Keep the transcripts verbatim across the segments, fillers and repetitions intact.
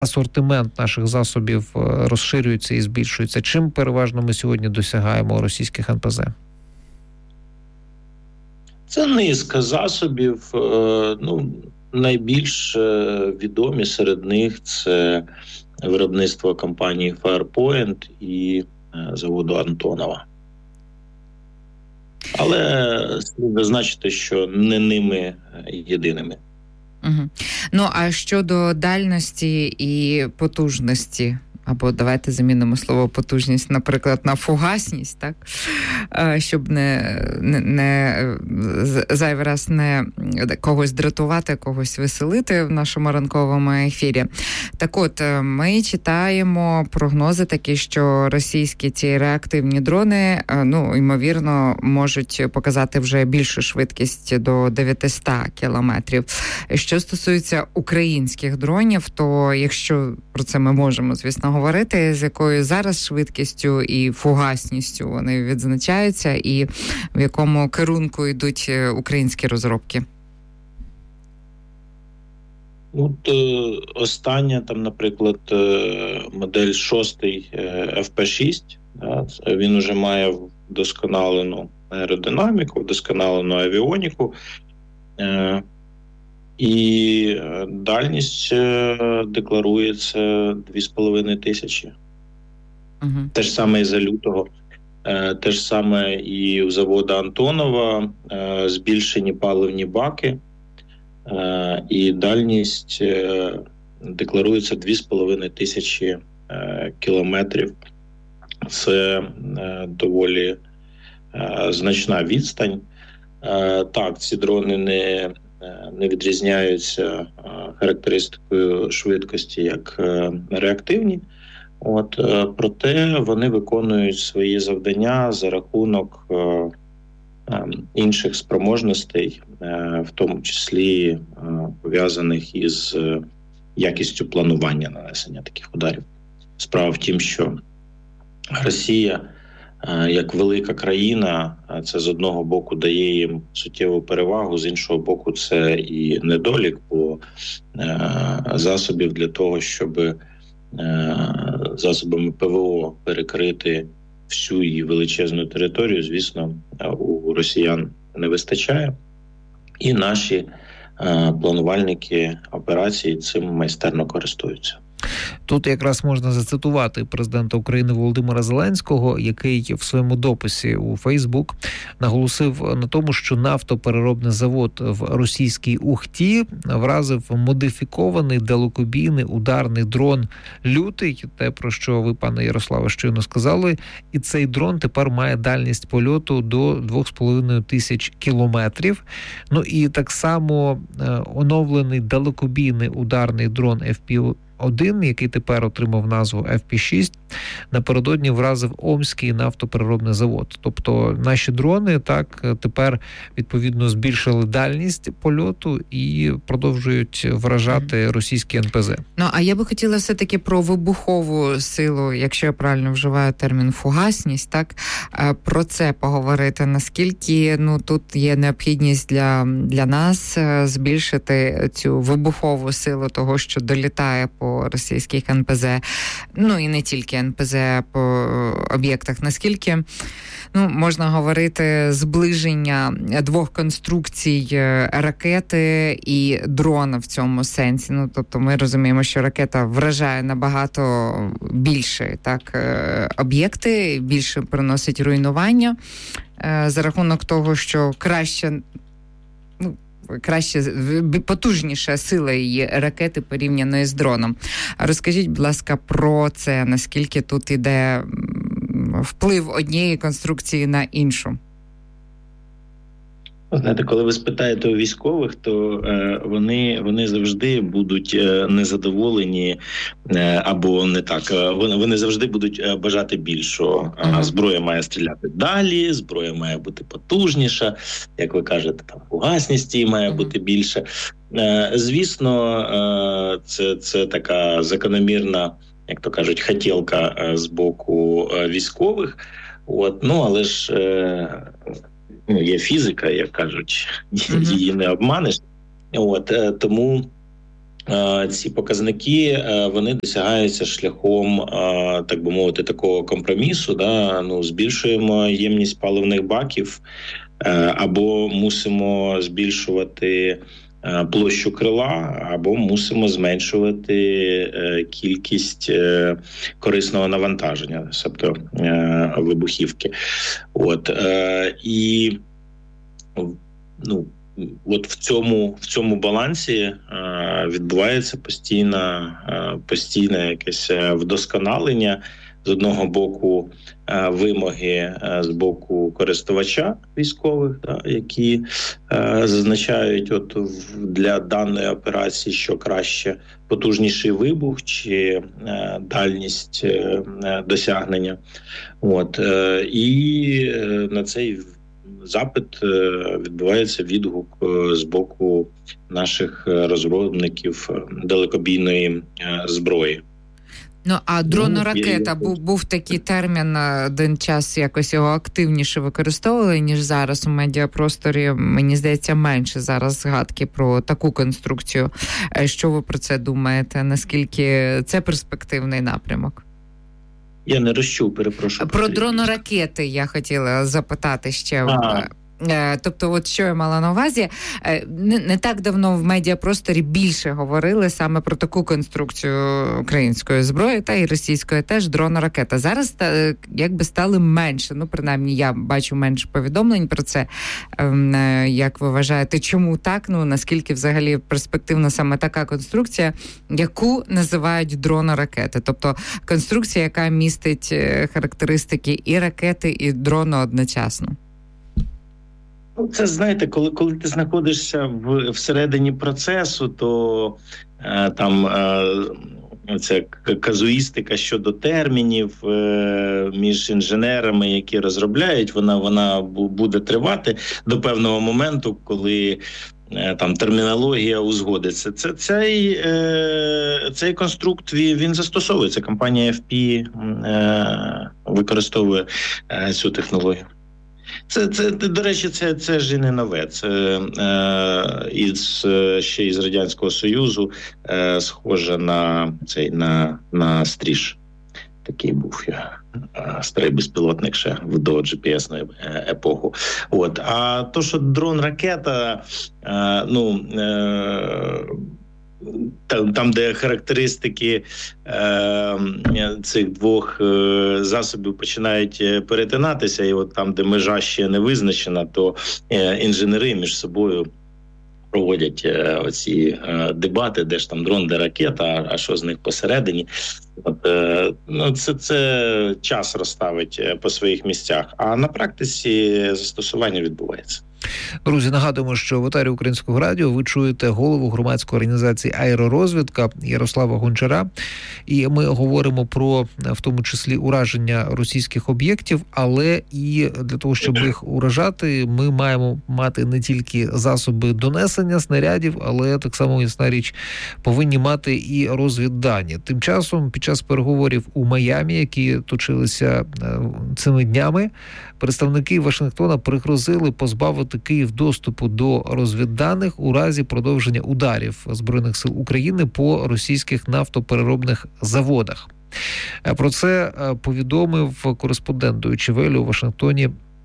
асортимент наших засобів розширюється і збільшується. Чим переважно ми сьогодні досягаємо російських ен пе зет? Це низка засобів. Ну, найбільш відомі серед них це виробництво компанії Firepoint і заводу Антонова. Але слід зазначити, що не ними єдиними. Угу. Ну, а щодо дальності і потужності, або давайте замінимо слово потужність, наприклад, на фугасність, так? Щоб не, не, не зайвий раз не когось дратувати, когось веселити в нашому ранковому ефірі. Так от, ми читаємо прогнози такі, що російські ці реактивні дрони, ну, ймовірно, можуть показати вже більшу швидкість до дев'ятсот кілометрів. Що стосується українських дронів, то якщо про це ми можемо, звісно, говорити, з якою зараз швидкістю і фугасністю вони відзначаються, і в якому керунку йдуть українські розробки? От е, остання, там, наприклад, е, модель шостий еф пі шість, да, він вже має вдосконалену аеродинаміку, вдосконалену авіоніку, е, і дальність е, декларується дві з половиною тисячі. Угу. Те ж саме і за лютого. Е, те ж саме і у заводу Антонова, е, збільшені паливні баки, е, і дальність е, декларується дві з половиною тисячі е, кілометрів. Це е, доволі е, значна відстань. Е, так, ці дрони не не відрізняються характеристикою швидкості як реактивні. От, проте вони виконують свої завдання за рахунок інших спроможностей, в тому числі пов'язаних із якістю планування нанесення таких ударів. Справа в тім, що Росія як велика країна, це з одного боку дає їм суттєву перевагу, з іншого боку це і недолік, бо засобів для того, щоб засобами пе ве о перекрити всю її величезну територію, звісно, у росіян не вистачає. І наші планувальники операцій цим майстерно користуються. Тут якраз можна зацитувати президента України Володимира Зеленського, який в своєму дописі у Фейсбук наголосив на тому, що нафтопереробний завод в російській Ухті вразив модифікований далекобійний ударний дрон «Лютий», те, про що ви, пане Ярославе, щойно сказали, і цей дрон тепер має дальність польоту до дві з половиною тисяч кілометрів. Ну і так само оновлений далекобійний ударний дрон еф пі один, який тепер отримав назву еф пі шість, напередодні вразив Омський нафтопереробний завод. Тобто наші дрони так тепер відповідно збільшили дальність польоту і продовжують вражати російські ен пе зет. Ну, а я би хотіла все-таки про вибухову силу, якщо я правильно вживаю термін фугасність, так, про це поговорити. Наскільки, ну, тут є необхідність для, для нас збільшити цю вибухову силу того, що долітає по російських ен пе зет, ну і не тільки ен пе зет, по об'єктах. Наскільки, ну, можна говорити, зближення двох конструкцій ракети і дрона в цьому сенсі. Ну, тобто ми розуміємо, що ракета вражає набагато більше, так, об'єкти, більше приносить руйнування за рахунок того, що краще, ну, краще, потужніша сила її ракети порівняно із дроном. Розкажіть, будь ласка, про це, наскільки тут іде вплив однієї конструкції на іншу? Знаєте, коли ви спитаєте у військових, то е, вони, вони завжди будуть е, незадоволені е, або не так. Е, вони, вони завжди будуть е, бажати більшого. Uh-huh. Зброя має стріляти далі, зброя має бути потужніша, як ви кажете, там фугасність її має uh-huh. бути більше. Е, звісно, е, це, це така закономірна, як то кажуть, хотілка е, з боку е, військових. От, ну, але ж е, ну, є фізика, як кажуть, її не обманеш. От, тому ці показники, вони досягаються шляхом, так би мовити, такого компромісу. Да? Ну, збільшуємо ємність паливних баків або мусимо збільшувати площу крила, або мусимо зменшувати кількість корисного навантаження, тобто вибухівки. От. І, ну, от в цьому, в цьому балансі е, відбувається постійне, е, постійне якесь вдосконалення. З одного боку е, вимоги е, з боку користувача військових, да, які е, зазначають от для даної операції, що краще потужніший вибух чи е, дальність е, досягнення. От, е, і е, на цей запит відбувається відгук з боку наших розробників далекобійної зброї. Ну, а дрон-ракета, був, був такий термін, один час якось його активніше використовували, ніж зараз у медіапросторі. Мені здається, менше зараз згадки про таку конструкцію. Що ви про це думаєте? Наскільки це перспективний напрямок? Я не розчув, перепрошую. Про дроноракети я хотіла запитати ще. А. Тобто, от що я мала на увазі, не, не так давно в медіапросторі більше говорили саме про таку конструкцію української зброї, та і російської теж, дрон-ракета. Зараз якби стали менше, ну, принаймні, я бачу менше повідомлень про це. Як ви вважаєте, чому так? Ну, наскільки взагалі перспективна саме така конструкція, яку називають дрон-ракети? Тобто, конструкція, яка містить характеристики і ракети, і дрону одночасно. Це, знаєте, коли, коли ти знаходишся в, всередині процесу, то е, там е, ця казуїстика щодо термінів е, між інженерами, які розробляють, вона, вона буде тривати до певного моменту, коли е, там термінологія узгодиться. Це, цей, е, цей конструкт, він застосовується. Компанія еф пі е, використовує е, цю технологію. Це, це, до речі, це, це ж і не нове. Це е, із, ще із Радянського Союзу е, схоже на цей на, на стріж. Такий був я старий безпілотник ще в до джі пі ес-ної епоху. От. А то, що дрон-ракета, е, ну... Е, Там, там, де характеристики е, цих двох е, засобів починають перетинатися, і от там, де межа ще не визначена, то е, інженери між собою проводять е, оці е, дебати, де ж там дрон, де ракета, а що з них посередині. От, е, ну, це, це час розставить по своїх місцях, а на практиці застосування відбувається. Друзі, нагадуємо, що в етері Українського радіо ви чуєте голову громадської організації «Аеророзвідка» Ярослава Гончара. І ми говоримо про, в тому числі, ураження російських об'єктів, але і для того, щоб їх уражати, ми маємо мати не тільки засоби донесення снарядів, але так само, ясна річ, повинні мати і розвіддані. Тим часом, під час переговорів у Майамі, які точилися цими днями, представники Вашингтона пригрозили позбавити Київ доступу до розвідданих у разі продовження ударів Збройних сил України по російських нафтопереробних заводах. Про це повідомив кореспондент Deutsche Welle у Вашингтоні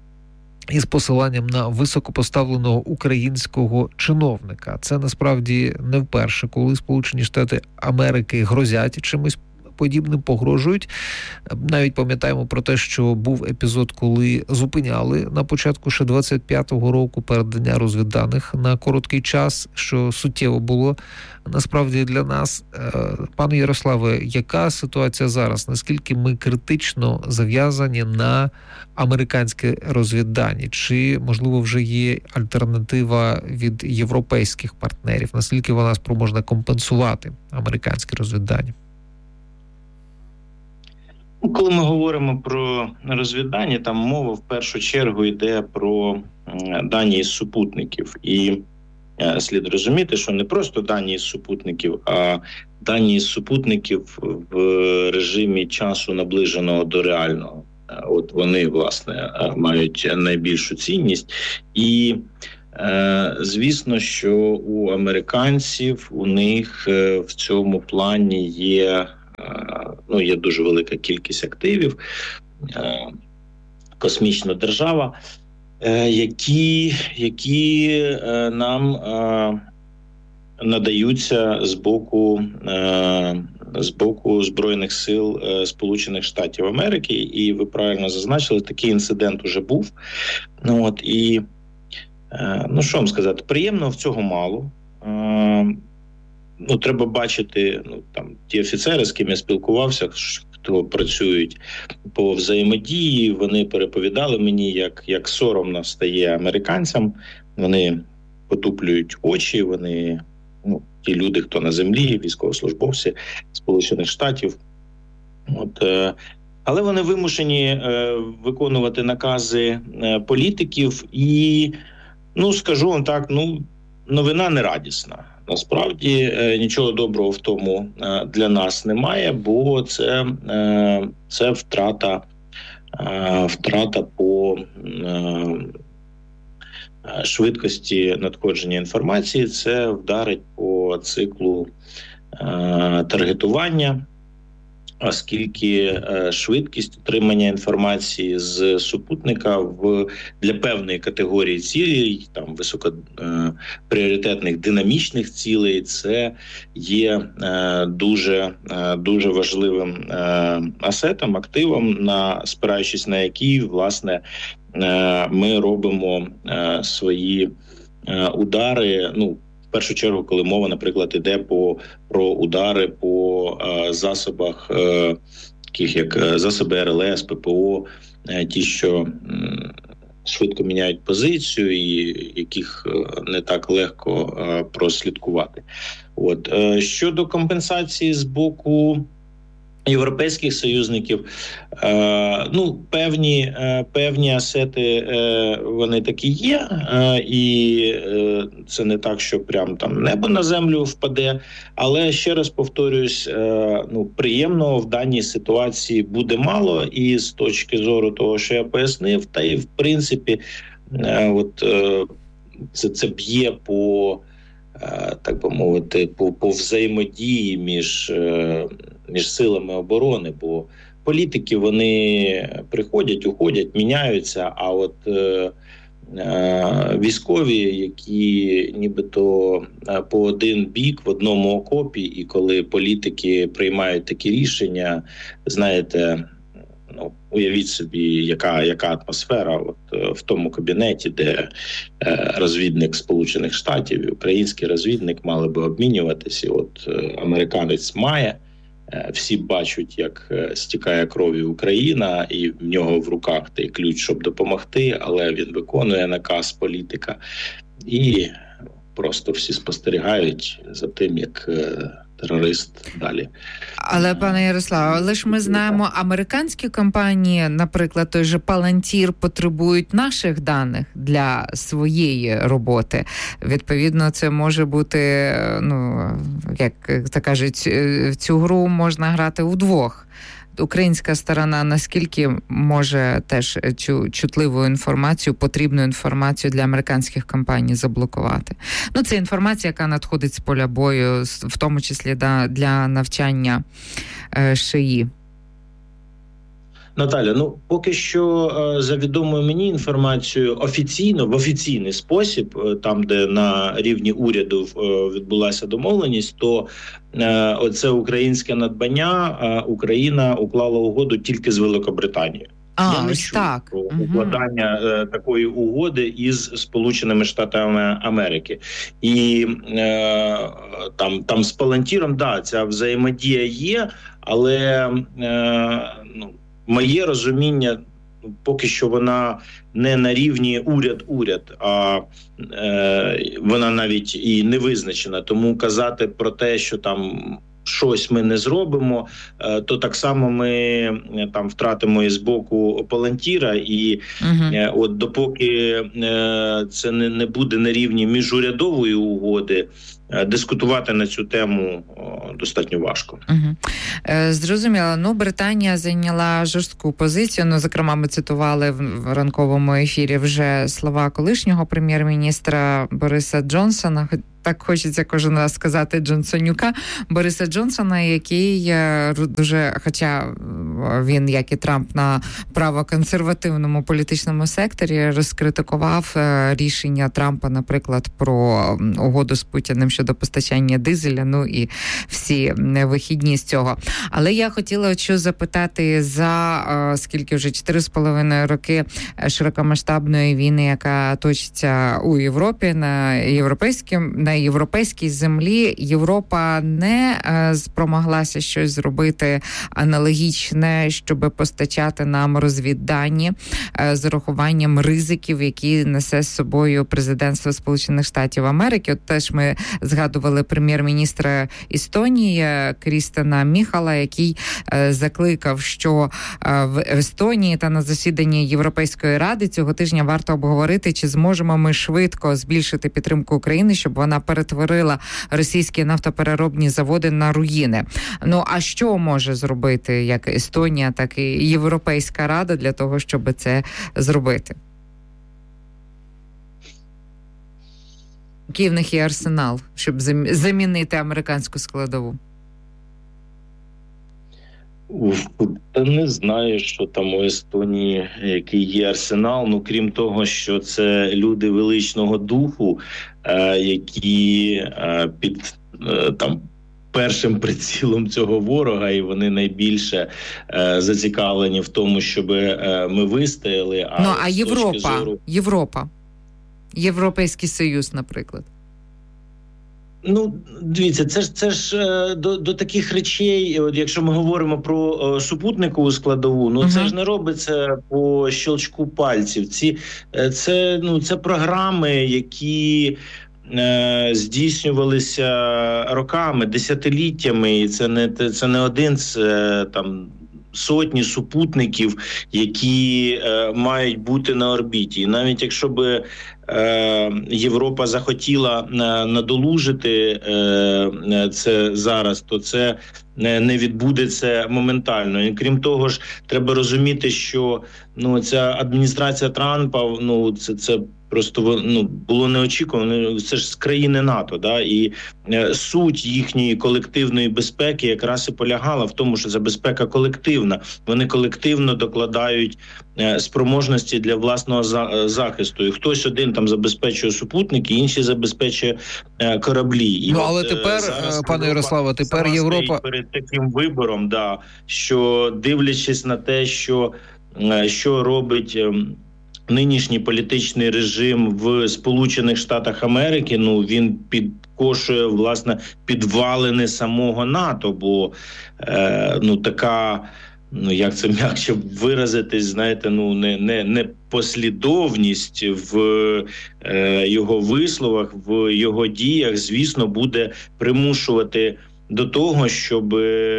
із посиланням на високопоставленого українського чиновника. Це насправді не вперше, коли Сполучені Штати Америки грозять чимось подібним, погрожують. Навіть пам'ятаємо про те, що був епізод, коли зупиняли на початку ще двадцять п'ятого року передання розвідданих на короткий час, що суттєво було насправді для нас. Пане Ярославе, яка ситуація зараз? Наскільки ми критично зав'язані на американські розвіддані? Чи, можливо, вже є альтернатива від європейських партнерів? Наскільки вона спроможна компенсувати американські розвіддані? Коли ми говоримо про розвіддані, там мова в першу чергу йде про дані із супутників. І слід розуміти, що не просто дані із супутників, а дані із супутників в режимі часу наближеного до реального. От вони, власне, мають найбільшу цінність. І Звісно, що у американців, у них в цьому плані є, ну, є дуже велика кількість активів, космічна держава, які, які нам надаються з боку, з боку Збройних сил Сполучених Штатів Америки. І ви правильно зазначили, такий інцидент уже був. Ну, от, і Ну, що вам сказати, приємного в цього мало. Ну, треба бачити, ну, там, ті офіцери, з ким я спілкувався, хто працюють по взаємодії, вони переповідали мені, як, як соромно стає американцям. Вони потуплюють очі, вони, ну, ті люди, хто на землі, військовослужбовці Сполучених Штатів. От, е, але вони вимушені е, виконувати накази е, політиків і, ну, скажу вам так, ну, новина не радісна. Насправді нічого доброго в тому для нас немає, бо це, це втрата, втрата по швидкості надходження інформації, це вдарить по циклу таргетування, оскільки швидкість отримання інформації з супутника в, для певної категорії цілей, там високопріоритетних динамічних цілей, це є дуже, дуже важливим асетом, активом, на, спираючись на який, власне, ми робимо свої удари, ну, в першу чергу, коли мова, наприклад, іде по, про удари по е, засобах, е, таких як засоби ер ел ес, пе пе о, е, ті, що е, швидко міняють позицію і яких е, не так легко е, прослідкувати. От. Е, щодо компенсації з боку європейських союзників, е, ну, певні, е, певні асети, е, вони такі є, е, і е, це не так, що прям там небо на землю впаде, але, ще раз повторюсь, е, ну, приємного в даній ситуації буде мало, і з точки зору того, що я пояснив, та і в принципі, е, от, е, це, це б'є по, е, так би мовити, по, по взаємодії між е, між силами оборони, бо політики, вони приходять, уходять, міняються, а от е, е, військові, які нібито по один бік в одному окопі, і коли політики приймають такі рішення, знаєте, ну, уявіть собі, яка, яка атмосфера от, в тому кабінеті, де е, розвідник Сполучених Штатів і український розвідник мали би обмінюватися. От е, американець має, всі бачать, як стікає кров'ю Україна, і в нього в руках той ключ, щоб допомогти, але він виконує наказ політика. І просто всі спостерігають за тим, як терорист далі. Але, пане Ярославе, але ж ми знаємо, американські компанії, наприклад, той же Palantir, потребують наших даних для своєї роботи. Відповідно, це може бути, ну, як то кажуть, в цю гру можна грати удвох. Українська сторона наскільки може теж цю чутливу інформацію, потрібну інформацію для американських компаній заблокувати? Ну, це інформація, яка надходить з поля бою, в тому числі для навчання ШІ. Наталя, ну, поки що, за відомою мені інформацією, офіційно, в офіційний спосіб, там, де на рівні уряду відбулася домовленість, то оце українське надбання, Україна уклала угоду тільки з Великобританією. А, Я не ось чую так. про укладання угу. такої угоди із Сполученими Штатами Америки. І е, там, там з Палантіром, да, ця взаємодія є, але е, ну, моє розуміння, поки що вона не на рівні уряд-уряд, а е, вона навіть і не визначена. Тому казати про те, що там щось ми не зробимо, то так само ми там втратимо і з боку Палантіра, і uh-huh. от допоки це не, не буде на рівні міжурядової угоди, дискутувати на цю тему достатньо важко. Угу. Зрозуміло. Ну, Британія зайняла жорстку позицію. Ну, зокрема, ми цитували в ранковому ефірі вже слова колишнього прем'єр-міністра Бориса Джонсона. Так хочеться кожен раз сказати Джонсонюка, Бориса Джонсона, який дуже, хоча він, як і Трамп, на правоконсервативному політичному секторі, розкритикував рішення Трампа, наприклад, про угоду з Путіним щодо постачання дизеля, ну і всі вихідні з цього. Але я хотіла що запитати за скільки вже чотири з половиною роки широкомасштабної війни, яка точиться у Європі, на європейському, на європейській землі. Європа не спромоглася щось зробити аналогічне, щоб постачати нам розвіддані з урахуванням ризиків, які несе з собою президентство Сполучених Штатів Америки. От теж ми згадували прем'єр-міністра Естонії Крістена Міхала, який закликав, що в Естонії та на засіданні Європейської ради цього тижня варто обговорити, чи зможемо ми швидко збільшити підтримку України, щоб вона перетворила російські нафтопереробні заводи на руїни. Ну, а що може зробити як Естонія, так і Європейська Рада для того, щоб це зробити? Який в них є арсенал, щоб замінити американську складову? Та не знаю, що там у Естонії, який є арсенал. Ну, крім того, що це люди величного духу, е, які е, під е, там першим прицілом цього ворога, і вони найбільше е, зацікавлені в тому, щоб е, ми вистояли. А ну, а Європа, зору... Європа, Європейський Союз, наприклад. Ну, дивіться, це ж це ж до, до таких речей, от якщо ми говоримо про о, супутникову складову, ну uh-huh. це ж не робиться по щелчку пальців. Ці це ну це програми, які е, здійснювалися роками, десятиліттями, і це не це не один це там. Сотні супутників, які е, мають бути на орбіті. І навіть якщо би е, Європа захотіла е, надолужити е, це зараз, то це не, не відбудеться моментально. І крім того ж, треба розуміти, що ну ця адміністрація Трампа, ну це це. Просто ну, було неочікувано, це ж з країни НАТО, да, і е, суть їхньої колективної безпеки якраз і полягала в тому, що це безпека колективна. Вони колективно докладають е, спроможності для власного за, захисту. І хтось один там забезпечує супутники, інший забезпечує е, кораблі. І ну, от, але тепер, зараз пане Ярославе, тепер Європа... перед таким вибором, да, що дивлячись на те, що, е, що робить... Е, нинішній політичний режим в Сполучених Штатах Америки, ну він підкошує власне підвалини самого НАТО, бо е, ну така, ну як це м'якше виразитись, знаєте, ну не не, не послідовність в е, його висловах, в його діях, звісно, буде примушувати до того, щоб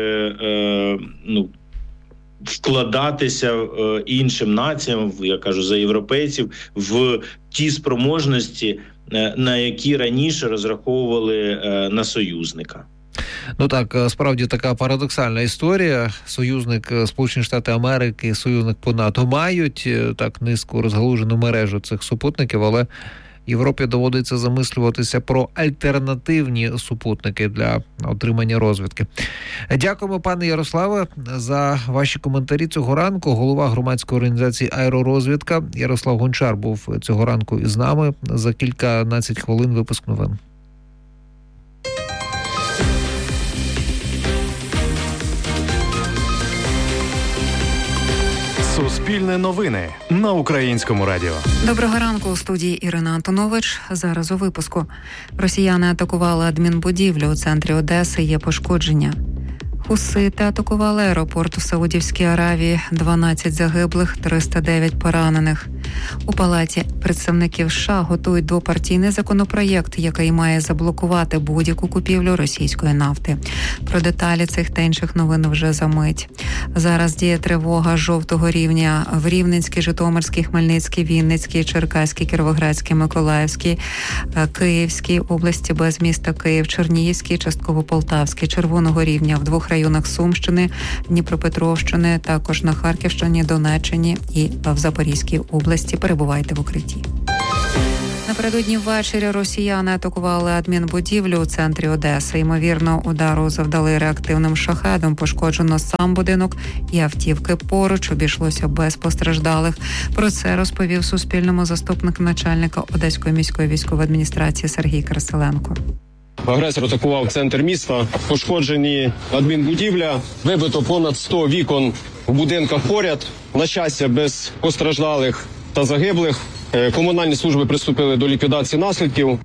е, ну. вкладатися е, іншим націям, я кажу за європейців, в ті спроможності, е, на які раніше розраховували е, на союзника. Ну так, справді така парадоксальна історія. Союзник Сполучені Штати Америки, союзник по НАТО мають так низько розгалужену мережу цих супутників, але Європі доводиться замислюватися про альтернативні супутники для отримання розвідки. Дякуємо, пане Ярославе, за ваші коментарі цього ранку. Голова громадської організації «Аеророзвідка» Ярослав Гончар був цього ранку із нами. За кільканадцять хвилин випуск новин. Суспільне новини на Українському радіо. Доброго ранку, у студії Ірина Антонович. Зараз у випуску. Росіяни атакували адмінбудівлю у центрі Одеси, є пошкодження. Хусити атакували аеропорт у Саудівській Аравії, дванадцять загиблих, триста дев'ять поранених. У Палаті представників США готують двопартійний законопроєкт, який має заблокувати будь-яку купівлю російської нафти. Про деталі цих та інших новин вже за мить. Зараз діє тривога жовтого рівня в Рівненській, Житомирській, Хмельницькій, Вінницькій, Черкаській, Кіровоградській, Миколаївській, Київській області без міста Київ, Чернігівській, частково Полтавській, червоного рівня в двох районах Сумщини, Дніпропетровщини, також на Харківщині, Донеччині і в Запорізькій області. Перебувайте в укритті. Напередодні ввечері росіяни атакували адмінбудівлю у центрі Одеси. Ймовірно, удару завдали реактивним шахедом. Пошкоджено сам будинок і автівки поруч. Обійшлося без постраждалих. Про це розповів Суспільному заступник начальника Одеської міської військової адміністрації Сергій Красиленко. Агресор атакував центр міста, пошкоджені адмінбудівля, вибито понад сто вікон в будинках поряд. На щастя, без постраждалих та загиблих. Комунальні служби приступили до ліквідації наслідків.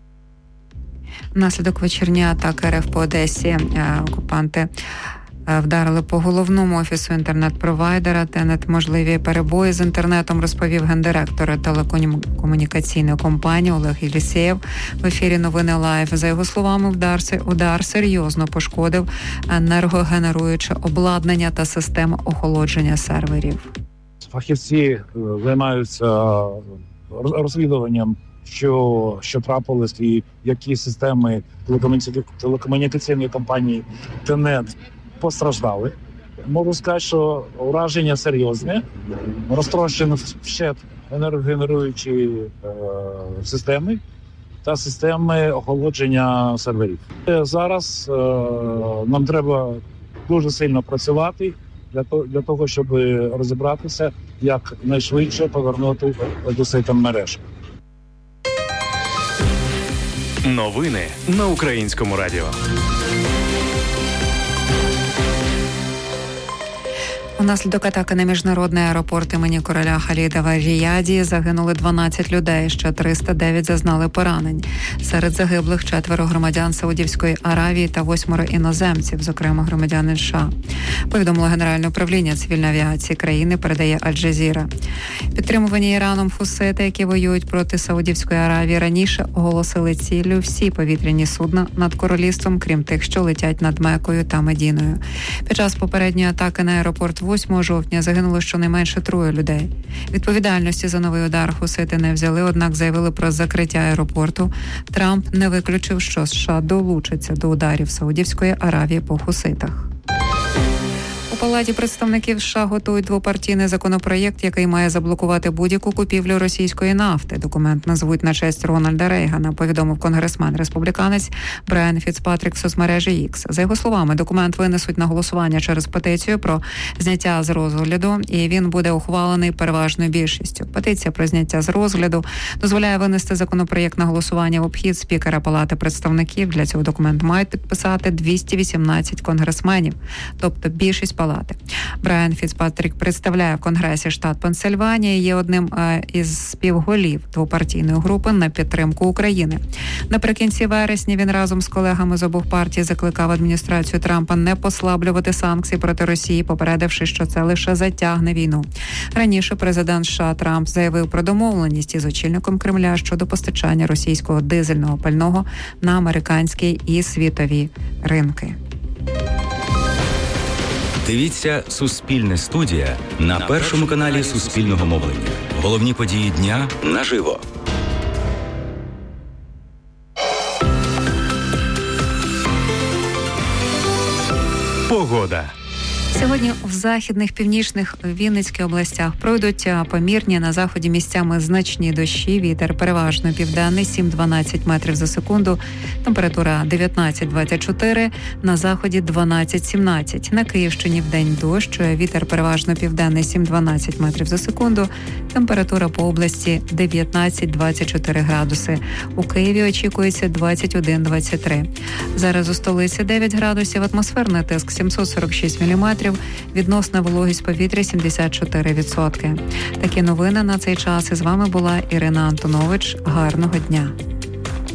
Внаслідок вечірньої атаки РФ по Одесі окупанти вдарили по головному офісу інтернет-провайдера. Тенет можливі перебої з інтернетом, розповів гендиректор телекомунікаційної компанії Олег Єлісєєв в ефірі «Новини Лайв». За його словами, удар, удар серйозно пошкодив енергогенеруюче обладнання та систему охолодження серверів. Фахівці займаються розслідуванням, що, що трапилось і які системи телекомунікаційної компанії Тенет постраждали. Можу сказати, що ураження серйозне, розтрощені вщент енергогенеруючі е, системи та системи охолодження серверів. Зараз е, нам треба дуже сильно працювати для того, для того, щоб розібратися, як найшвидше повернути до систем мереж. Новини на Українському радіо. Унаслідок атаки на міжнародний аеропорт імені короля Халіда в Ріяді загинули дванадцять людей, ще триста дев'ять зазнали поранень. Серед загиблих четверо громадян Саудівської Аравії та восьмеро іноземців, зокрема громадяни США. Повідомило Генеральне управління цивільної авіації країни, передає Аль-Джазіра. Підтримувані Іраном хусити, які воюють проти Саудівської Аравії, раніше оголосили ціллю всі повітряні судна над королівством, крім тих, що летять над Мекою та Медіною. Під час попередньої атаки на аеропорт восьмого жовтня загинуло щонайменше троє людей. Відповідальності за новий удар хусити не взяли, однак заявили про закриття аеропорту. Трамп не виключив, що США долучаться до ударів Саудівської Аравії по хуситах. У Палаті представників США готують двопартійний законопроєкт, який має заблокувати будь-яку купівлю російської нафти. Документ назвуть на честь Рональда Рейгана, повідомив конгресмен-республіканець Брайан Фіцпатрік в соцмережі X. За його словами, документ винесуть на голосування через петицію про зняття з розгляду, і він буде ухвалений переважною більшістю. Петиція про зняття з розгляду дозволяє винести законопроєкт на голосування в обхід спікера Палати представників. Для цього документ мають підписати двісті вісімнадцять конгресменів, тобто більшість палати. Брайан Фіцпатрік представляє в Конгресі штат Пенсильванія і є одним із співголів двопартійної групи на підтримку України. Наприкінці вересня він разом з колегами з обох партій закликав адміністрацію Трампа не послаблювати санкції проти Росії, попередивши, що це лише затягне війну. Раніше президент США Трамп заявив про домовленість із очільником Кремля щодо постачання російського дизельного пального на американські і світові ринки. Дивіться «Суспільне студія» на першому каналі Суспільного мовлення. Головні події дня наживо. Погода. Сьогодні в західних, північних, Вінницьких областях пройдуть помірні, на заході місцями значні дощі. Вітер переважно південний, сім-дванадцять метрів за секунду. Температура дев'ятнадцять-двадцять чотири, на заході дванадцять-сімнадцять. На Київщині вдень дощ, вітер переважно південний, сім-дванадцять метрів за секунду. Температура по області дев'ятнадцять-двадцять чотири градуси. У Києві очікується двадцять один-двадцять три. Зараз у столиці дев'ять градусів, атмосферний тиск сімсот сорок шість міліметрів. Відносна вологість повітря сімдесят чотири відсотки. Такі новини на цей час. І з вами була Ірина Антонович. Гарного дня.